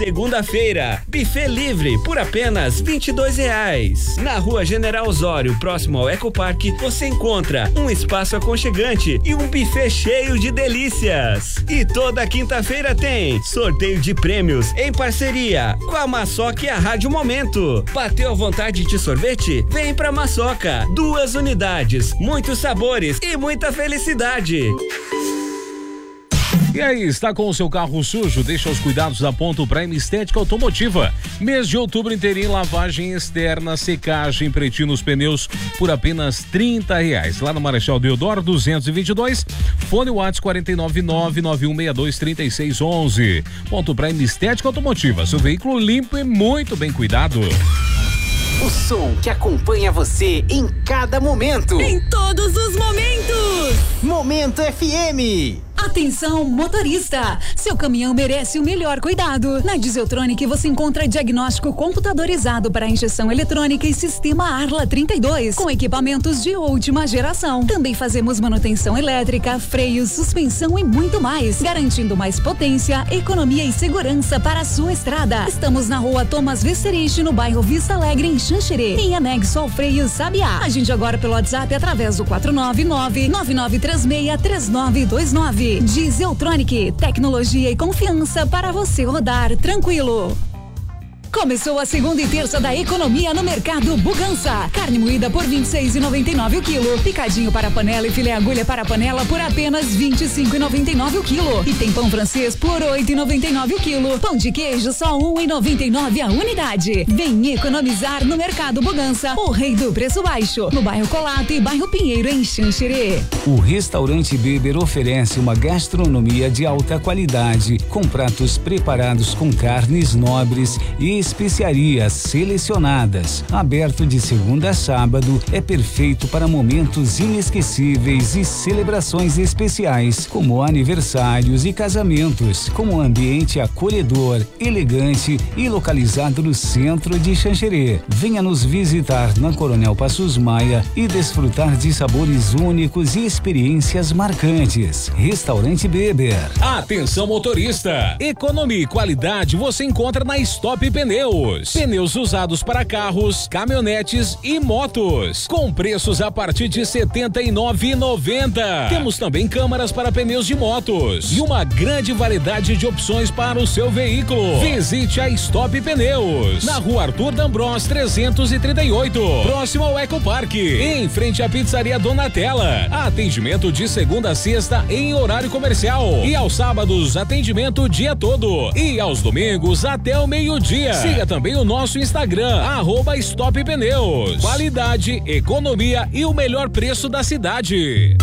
segunda-feira, buffet livre por apenas R$22. Na Rua General Osório, próximo ao Ecoparque, você encontra um espaço aconchegante e um buffet cheio de delícias. E toda quinta-feira tem sorteio de prêmios em parceria com a Maçoca e a Rádio Momento. Bateu a vontade de sorvete? Vem pra Maçoca. 2 unidades, muitos sabores e muita felicidade. E aí, está com o seu carro sujo? Deixa os cuidados da Ponto Prime Estética Automotiva. Mês de outubro inteirinho, lavagem externa, secagem, pretinho nos pneus por apenas R$30. Lá no Marechal Deodoro 222, fone WhatsApp 49991623611. Ponto Prime Estética Automotiva, seu veículo limpo e muito bem cuidado. O som que acompanha você em cada momento. Em todos os momentos. Momento FM. Atenção, motorista! Seu caminhão merece o melhor cuidado. Na Dieseltronic você encontra diagnóstico computadorizado para injeção eletrônica e sistema Arla 32, com equipamentos de última geração. Também fazemos manutenção elétrica, freios, suspensão e muito mais, garantindo mais potência, economia e segurança para a sua estrada. Estamos na Rua Thomas Vesterich, no bairro Vista Alegre, em Xanxerê, em anexo ao Freio Sabiá. Agende agora pelo WhatsApp através do 499-9936-3929. Dieseltronic, tecnologia e confiança para você rodar tranquilo. Começou a segunda e terça da economia no Mercado Bugança. Carne moída por R$26,99 o quilo. Picadinho para panela e filé agulha para panela por apenas R$25,99 o quilo. E tem pão francês por R$8,99 o quilo. Pão de queijo só R$1,99 a unidade. Vem economizar no Mercado Bugança, o rei do preço baixo. No bairro Colato e bairro Pinheiro, em Xanxerê. O Restaurante Beber oferece uma gastronomia de alta qualidade, com pratos preparados com carnes nobres e especiarias selecionadas. Aberto de segunda a sábado, é perfeito para momentos inesquecíveis e celebrações especiais, como aniversários e casamentos, com um ambiente acolhedor, elegante e localizado no centro de Xanxerê. Venha nos visitar na Coronel Passos Maia e desfrutar de sabores únicos e experiências marcantes. Restaurante Beber. Atenção, motorista! Economia e qualidade você encontra na Stop Pneus. Pneus usados para carros, caminhonetes e motos, com preços a partir de R$ 79,90. Temos também câmaras para pneus de motos e uma grande variedade de opções para o seu veículo. Visite a Stop Pneus, na Rua Arthur D'Ambros 338, próximo ao Ecoparque, em frente à Pizzaria Donatella. Atendimento de segunda a sexta em horário comercial e aos sábados atendimento o dia todo e aos domingos até o meio-dia. Siga também o nosso Instagram, @Stop Pneus. Qualidade, economia e o melhor preço da cidade.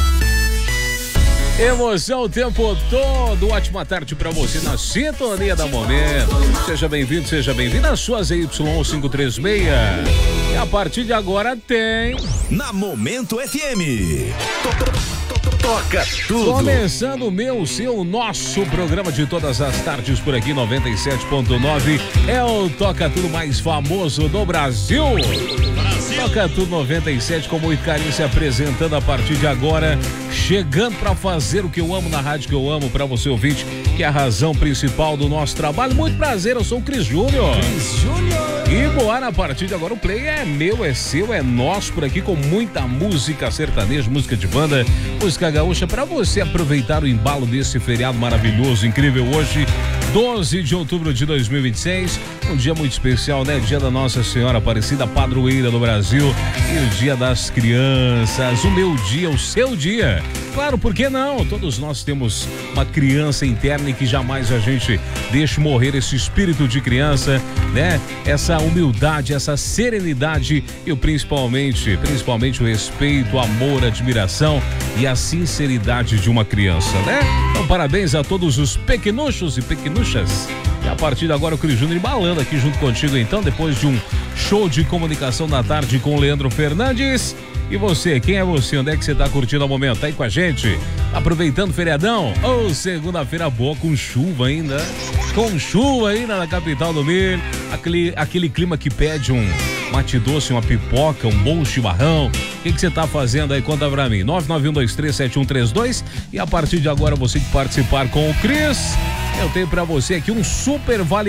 Emoção o tempo todo. Ótima tarde pra você na sintonia da Momento. Seja bem-vindo, seja bem-vinda às suas ZY536. E a partir de agora tem... Na Momento FM. Toca tudo. Começando o meu, seu, nosso programa de todas as tardes por aqui, 97.9. É o Toca Tudo mais famoso do Brasil. Toca Tudo 97, com muito carinho, se apresentando a partir de agora, chegando para fazer o que eu amo na rádio que eu amo, para você ouvinte, que é a razão principal do nosso trabalho. Muito prazer, eu sou o Cris Júnior. E bora, a partir de agora o play é meu, é seu, é nosso por aqui, com muita música sertaneja, música de banda, música gaúcha, para você aproveitar o embalo desse feriado maravilhoso, incrível hoje, 12 de outubro de 2026, um dia muito especial, né? Dia da Nossa Senhora Aparecida, padroeira do Brasil, e o Dia das Crianças, o meu dia, o seu dia. Claro, por que não? Todos nós temos uma criança interna e que jamais a gente deixe morrer esse espírito de criança, né? Essa humildade, essa serenidade e principalmente o respeito, o amor, a admiração e a sinceridade de uma criança, né? Então, parabéns a todos os pequenuchos e pequenuchas. E a partir de agora o Cris Júnior embalando aqui junto contigo, então, depois de um show de comunicação da tarde com o Leandro Fernandes. E você, quem é você? Onde é que você tá curtindo o momento? Tá aí com a gente? Aproveitando o feriadão? Ou segunda-feira boa com chuva ainda? Com chuva ainda na capital do milho. Aquele clima que pede um mate doce, uma pipoca, um bom chimarrão. O que você tá fazendo aí? Conta pra mim. 991237132. E a partir de agora você que participar com o Cris, eu tenho pra você aqui um super vale